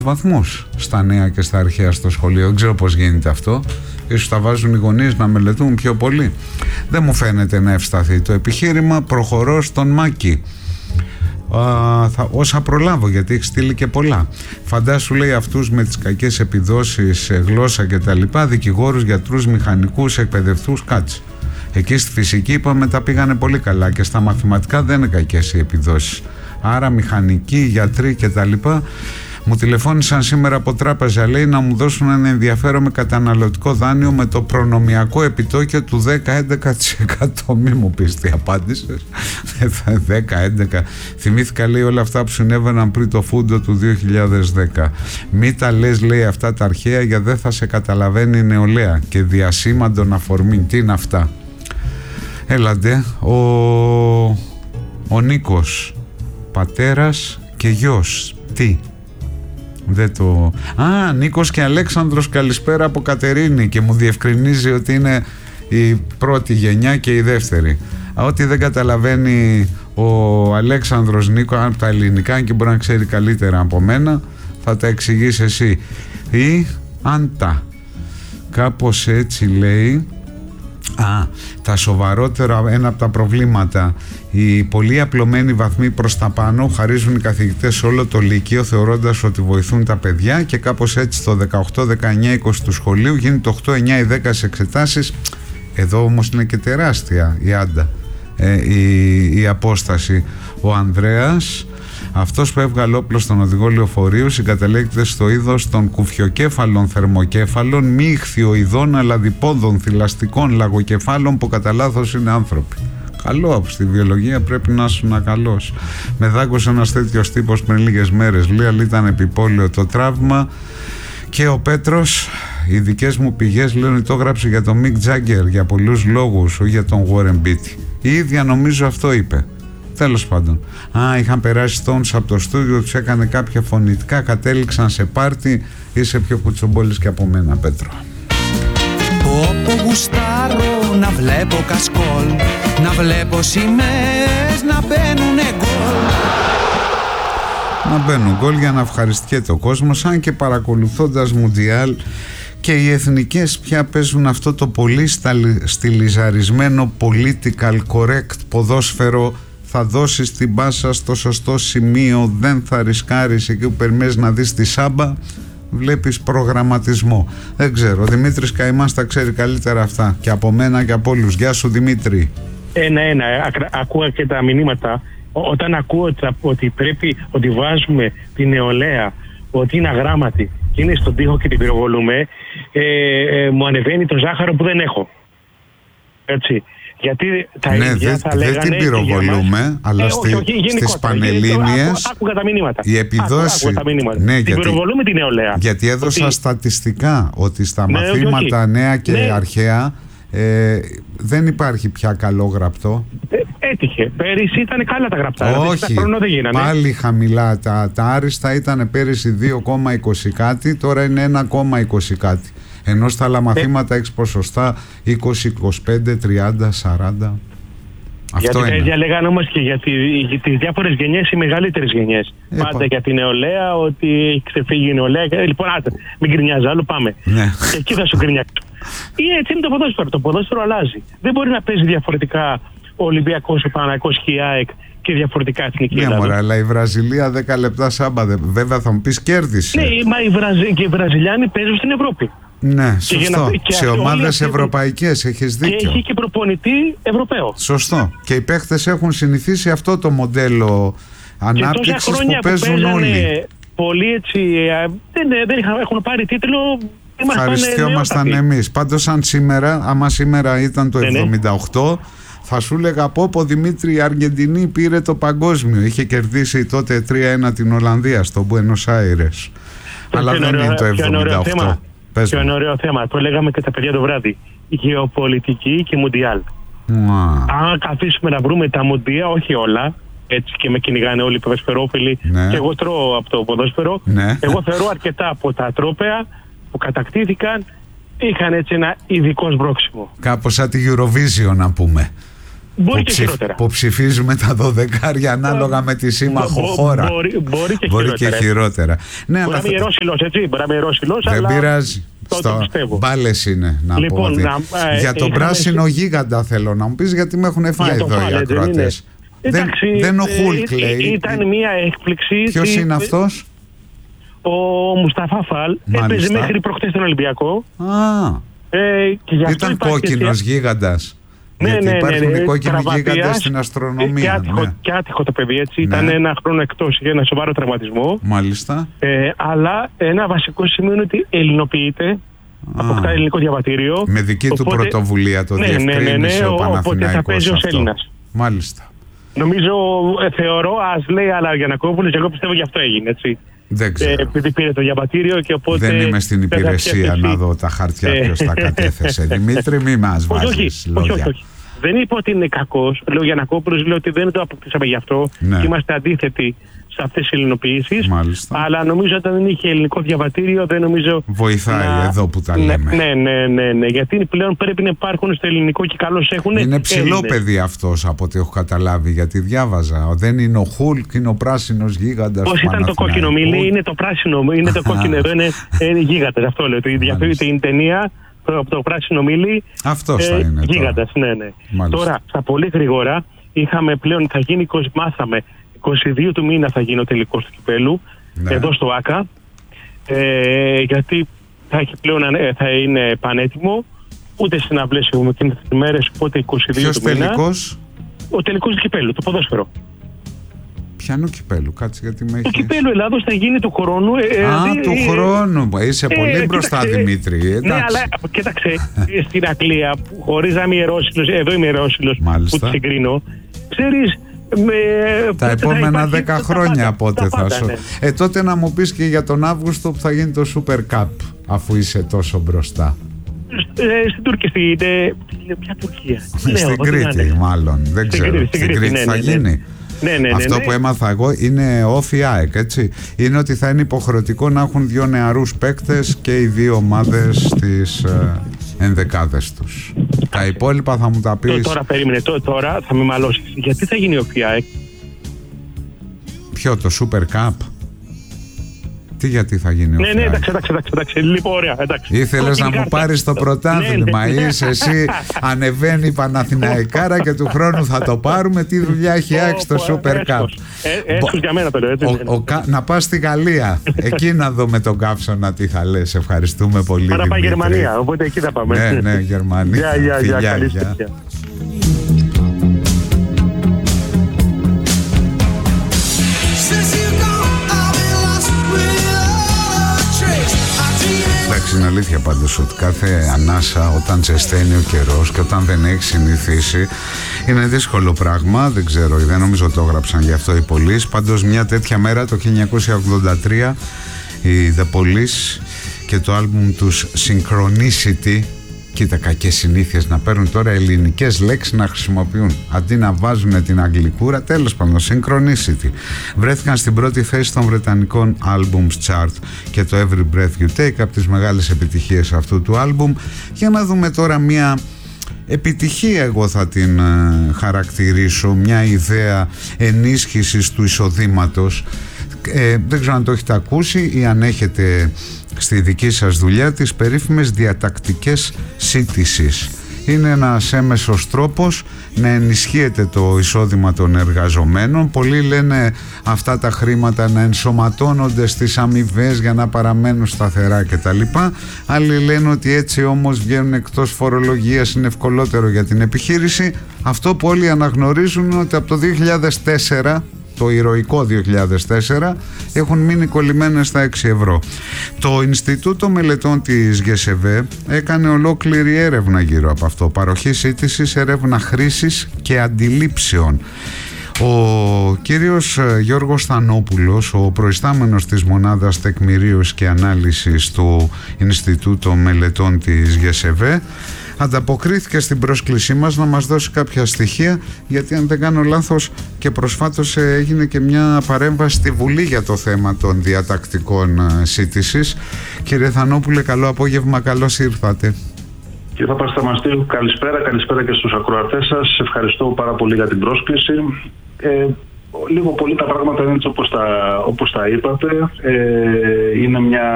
βαθμούς στα νέα και στα αρχαία στο σχολείο. Δεν ξέρω πώς γίνεται αυτό. Ίσως τα βάζουν οι γονείς να μελετούν πιο πολύ. Δεν μου φαίνεται να ευσταθεί το επιχείρημα. Προχωρώ στον Μάκη. Όσα προλάβω, γιατί έχει στείλει και πολλά. Φαντάσου, λέει, αυτούς με τις κακές επιδόσεις, γλώσσα κτλ. Δικηγόρους, γιατρούς, μηχανικούς, εκπαιδευτούς, κάτσε. Εκεί στη φυσική είπαμε τα πήγανε πολύ καλά και στα μαθηματικά δεν είναι κακές οι επιδόσεις. Άρα μηχανικοί, γιατροί κτλ. Μου τηλεφώνησαν σήμερα από τράπεζα, λέει, να μου δώσουν ένα ενδιαφέρον με καταναλωτικό δάνειο με το προνομιακό επιτόκιο του 10-11%. Μη μου πεις τι απάντησες. 10-11%. Θυμήθηκα, λέει, όλα αυτά που συνέβαιναν πριν το φούντο του 2010. Μη τα λες, λέει, αυτά τα αρχαία, γιατί δεν θα σε καταλαβαίνει η νεολαία. Και διασήμαντον αφορμή. Τι είναι αυτά? Έλαντε. Ο Νίκος, πατέρας και γιος. Τι? Δεν το... Νίκος και Αλέξανδρος, καλησπέρα από Κατερίνη, και μου διευκρινίζει ότι είναι η πρώτη γενιά και η δεύτερη. Ό,τι δεν καταλαβαίνει ο Αλέξανδρος Νίκο από τα ελληνικά, και μπορεί να ξέρει καλύτερα από μένα, θα τα εξηγείς εσύ. Ή Άντα, κάπως έτσι λέει. Τα σοβαρότερα, ένα από τα προβλήματα, οι πολύ απλωμένοι βαθμοί προς τα πάνω χαρίζουν οι καθηγητές σε όλο το λύκειο, θεωρώντας ότι βοηθούν τα παιδιά, και κάπως έτσι το 18, 19, 20 του σχολείου γίνεται 8, 9 ή 10 σε εξετάσεις. Εδώ όμως είναι και τεράστια η Άντα, η απόσταση. Ο Ανδρέας, αυτός που έβγαλε όπλο στον οδηγό λεωφορείου, συγκαταλέγεται στο είδος των κουφιοκέφαλων θερμοκέφαλων, μη ιχθυοειδών αλλά διπόδων θηλαστικών λαγοκεφάλων που κατά λάθος είναι άνθρωποι. Καλό, στη βιολογία πρέπει να ήσουν καλός. Με δάγκωσε ένας τέτοιος τύπος πριν λίγες μέρες, λέει, αλλά ήταν επιπόλαιο το τραύμα. Και ο Πέτρος, οι δικές μου πηγές λένε ότι το έγραψε για τον Μικ Τζάγκερ για πολλούς λόγους, όχι για τον Warren Beatty. Η ίδια νομίζω αυτό είπε. Τέλος πάντων. Είχαν περάσει Stones από το στούντιο, τους έκανε κάποια φωνητικά, κατέληξαν σε πάρτι. Είσαι πιο κουτσομπόλης και από μένα, Πέτρο. Όπου γουστάρω να βλέπω κασκόλ, να βλέπω σημαίες να μπαίνουνε γκολ. Να μπαίνουν γκολ για να ευχαριστιέται ο κόσμος, αν και παρακολουθώντας Μουντιάλ και οι εθνικές πια παίζουν αυτό το πολύ στιλιζαρισμένο political correct ποδόσφαιρο. Θα δώσεις την πάσα στο σωστό σημείο, δεν θα ρισκάρεις εκεί που περιμένεις να δεις τη σάμπα, βλέπεις προγραμματισμό. Δεν ξέρω, ο Δημήτρης Καημάς τα ξέρει καλύτερα αυτά και από μένα και από όλους. Γεια σου, Δημήτρη. Ένα, ακούω και τα μηνύματα. Όταν ακούω ότι βάζουμε τη νεολαία, ότι είναι αγράμματη και είναι στον τοίχο και την πυροβολούμε, μου ανεβαίνει το ζάχαρο που δεν έχω. Έτσι. Γιατί τα ίδια θα λέγανε. Δεν την πυροβολούμε, αλλά στις Πανελλήνιες άκουγα τα μηνύματα. Η επιδόση. Την πυροβολούμε τη νεολαία. Γιατί έδωσα στατιστικά ότι στα μαθήματα νέα και αρχαία δεν υπάρχει πια καλό γραπτό. Έτυχε. Πέρυσι ήταν καλά τα γραπτά. Όχι, πάλι χαμηλά. Τα άριστα ήταν πέρυσι 2,20 κάτι, τώρα είναι 1,20 κάτι. Ενώ στα άλλα μαθήματα έχεις ποσοστά 20, 25, 30, 40. Αυτό γιατί είναι. Γιατί λέγανε όμως και για τις διάφορες γενιές, οι μεγαλύτερες γενιές. Πάντα για την νεολαία, ότι έχει ξεφύγει η νεολαία. Λοιπόν, μην γκρινιάζει, άλλο πάμε. Ναι. Και εκεί θα σου γκρινιάξει. Ή έτσι είναι το ποδόσφαιρο. Το ποδόσφαιρο αλλάζει. Δεν μπορεί να παίζει διαφορετικά ο Ολυμπιακός, ο Παναθηναϊκός και η ΑΕΚ και διαφορετικά εθνική. Ναι, μωρά, αλλά η Βραζιλία 10 λεπτά σάμπα. Βέβαια θα μου πεις κέρδισε. Ναι, και οι Βραζιλιάνοι παίζουν στην Ευρώπη. Ναι, σωστό. Σε ομάδες ευρωπαϊκές έχεις δίκιο. Και έχει και προπονητή Ευρωπαίο. Σωστό. Και οι παίχτες έχουν συνηθίσει αυτό το μοντέλο ανάπτυξης που παίζουν όλοι. Πολύ έτσι. Δεν έχουν πάρει τίτλο. Ευχαριστιόμασταν εμείς. Πάντως, άμα σήμερα ήταν το 78, θα σου έλεγα πω Δημήτρη, η Αργεντινή πήρε το παγκόσμιο. Είχε κερδίσει τότε 3-1 την Ολλανδία στο Buenos Aires. Αλλά δεν είναι το 78. Και ένα ωραίο θέμα, το λέγαμε και τα παιδιά το βράδυ. Γεωπολιτική και Μουντιάλ. Αν καθίσουμε να βρούμε τα Μουντία, όχι όλα, έτσι και με κυνηγάνε όλοι οι ποδοσφαιρόφιλοι, και εγώ τρώω από το ποδόσφαιρο. Εγώ θεωρώ αρκετά από τα τρόπαια που κατακτήθηκαν είχαν έτσι ένα ειδικό σμπρόξιμο. Κάπως σαν τη Eurovision, να πούμε. Μπορεί και χειρότερα. Που ψηφίζουμε τα 12 ανάλογα με τη σύμμαχο χώρα. Μπορεί και χειρότερα. Ναι, μπορεί να μην ιερόσιλος, έτσι. Μπορεί να μην ιερόσιλος, δεν πειράζει. Μπάλες είναι, να πω. Για τον πράσινο γίγαντα θέλω να μου πεις, γιατί με έχουν φάει εδώ οι ακροατές. Δεν ο Χουλκ λέει. Ήταν μια έκπληξη. Ποιος είναι αυτός? Ο Μουσταφά Φαλ. Έπαιζε μέχρι προχτές στον Ολυμπιακό. Ήταν κόκκινος γίγαντας. Γιατί υπάρχουν οι κόκκινοι γίγαντες στην αστρονομία. Και άτυχο το παιδί, έτσι. Ήταν ένα χρόνο εκτός για ένα σοβαρό τραυματισμό. Μάλιστα. Αλλά ένα βασικό σημείο είναι ότι ελληνοποιείται. Αποκτά ελληνικό διαβατήριο. Με δική του πρωτοβουλία το διευκρίνησε ο Παναθηναϊκός. Οπότε θα παίζει ως Έλληνας. Μάλιστα. Νομίζω, θεωρώ, ας λέει, αλλά ο Γιαννακόπουλος, εγώ πιστεύω γι' αυτό έγινε, έτσι. Δεν ξέρω. Επειδή πήρε το διαβατήριο και οπότε. Δεν είμαι στην υπηρεσία να δω τα χαρτιά ποιος τα κατέθεσε. Δημήτρη, μη μας βάζεις λόγια. Όχι. Δεν είπα ότι είναι κακός. Λέω Γιαννακόπουλος, λέω ότι δεν το αποκτήσαμε γι' αυτό. Ναι. Είμαστε αντίθετοι σε αυτές τις ελληνοποιήσεις. Μάλιστα. Αλλά νομίζω ότι δεν είχε ελληνικό διαβατήριο, δεν νομίζω. Βοηθάει εδώ που τα λέμε. Ναι. Γιατί πλέον πρέπει να υπάρχουν στο ελληνικό και καλώς έχουν. Είναι ψηλό παιδί αυτός από ό,τι έχω καταλάβει, γιατί διάβαζα. Δεν είναι ο Χουλκ, είναι ο πράσινος γίγαντας. Πώς ήταν το κόκκινο μήλι, είναι το πράσινο. Είναι το κόκκινο εδώ, είναι γίγαντας. Αυτό λέω. Την ταινία. Το πράσινο μήλι. Αυτός θα είναι. Γίγαντας, ναι. Τώρα, στα πολύ γρήγορα, είχαμε πλέον, μάθαμε 22 του μήνα θα γίνει ο τελικός του κυπέλου, εδώ στο ΆΚΑ. Γιατί θα είναι πανέτοιμο. Ούτε συναυλές έχουμε εκείνες τις μέρες, οπότε 22 του μήνα. Τελικός? Ο τελικός του κυπέλου, το ποδόσφαιρο. Πιανού κυπέλου, κάτσε γιατί με έχει. Το κυπέλου Ελλάδος θα γίνει του χρόνου. Του χρόνου. Είσαι πολύ μπροστά, Δημήτρη. Ναι, αλλά κοίταξε, στην Αγγλία, χωρίς να είμαι ιερόσυλος, εδώ είμαι ιερόσυλος που τη συγκρίνω, ξέρεις. Τα επόμενα 10 χρόνια πότε θα σου. Τότε να μου πεις και για τον Αύγουστο που θα γίνει το Super Cup, αφού είσαι τόσο μπροστά. Στην Τουρκία, ποια Τουρκία? Στην Κρήτη μάλλον, δεν ξέρω. Στην Κρήτη θα γίνει. Αυτό που έμαθα εγώ είναι όφι ΑΕΚ, έτσι. Είναι ότι θα είναι υποχρεωτικό να έχουν 2 νεαρούς παίκτες και οι 2 ομάδες στις ενδεκάδες τους. Τα υπόλοιπα θα μου τα πεις. Τώρα περίμενε, τώρα θα με μαλώσεις. Γιατί θα γίνει όφι ΑΕΚ? Ποιο, το Super Cup? Τι, γιατί θα γίνει όφι ΑΕΚ? Ναι, εντάξει. Λοιπόν, ωραία, εντάξει. Ήθελες να μου πάρεις το πρωτάθλημα. Είσαι εσύ, ανεβαίνει η Παναθηναϊκάρα και του χρόνου θα το πάρουμε. Τι δουλειά έχει ΑΕΚ στο Super Cup? Έσχος για μένα το λέω. Να πας στη Γαλλία. Εκεί να δούμε τον Καύσωνα τι θα λες. Ευχαριστούμε πολύ. Para πάει Γερμανία, οπότε εκεί θα πάμε. Ναι, Γερμανία. Γεια. Εντάξει, είναι αλήθεια πάντως ότι κάθε ανάσα, όταν ζεσταίνει ο καιρός και όταν δεν έχει συνηθίσει, είναι δύσκολο πράγμα. Δεν ξέρω, δεν νομίζω το έγραψαν γι' αυτό οι Police. Πάντως μια τέτοια μέρα το 1983 οι The Police και το άλμπουμ τους Synchronicity. Κοίτα, κακές συνήθειες να παίρνουν τώρα ελληνικές λέξεις να χρησιμοποιούν αντί να βάζουν την αγγλικούρα. Τέλος πάντων, Synchronicity βρέθηκαν στην πρώτη θέση των βρετανικών Albums Chart και το Every Breath You Take, από τις μεγάλες επιτυχίες αυτού του άλμπουμ. Για να δούμε τώρα μια επιτυχία, εγώ θα την χαρακτηρίσω, μια ιδέα ενίσχυσης του εισοδήματος. Δεν ξέρω αν το έχετε ακούσει ή αν έχετε στη δική σας δουλειά τις περίφημες διατακτικές σύντησης. Είναι ένας έμεσος τρόπος να ενισχύεται το εισόδημα των εργαζομένων. Πολλοί λένε αυτά τα χρήματα να ενσωματώνονται στις αμοιβές για να παραμένουν σταθερά κτλ. Άλλοι λένε ότι έτσι όμως βγαίνουν εκτός φορολογίας, είναι ευκολότερο για την επιχείρηση. Αυτό που όλοι αναγνωρίζουν είναι ότι από το 2004, το ηρωικό 2004, έχουν μείνει κολλημένες στα 6 ευρώ. Το Ινστιτούτο Μελετών της ΓΕΣΕΒΕ έκανε ολόκληρη έρευνα γύρω από αυτό. Παροχή σύντησης, έρευνα χρήσης και αντιλήψεων. Ο κύριος Γιώργος Θανόπουλος, ο προϊστάμενος της Μονάδας Τεκμηρίωσης και Ανάλυσης του Ινστιτούτο Μελετών της ΓΕΣΕΒΕ, ανταποκρίθηκε στην πρόσκλησή μας να μας δώσει κάποια στοιχεία, γιατί αν δεν κάνω λάθος και προσφάτως έγινε και μια παρέμβαση στη Βουλή για το θέμα των διατακτικών σύντησης. Κύριε Θανόπουλε, καλό απόγευμα, καλώς ήρθατε. Κύριε Παπασταμαστή, καλησπέρα και στους ακροατές σας. Ευχαριστώ πάρα πολύ για την πρόσκληση. Λίγο πολύ τα πράγματα είναι έτσι όπως τα είπατε. Είναι μια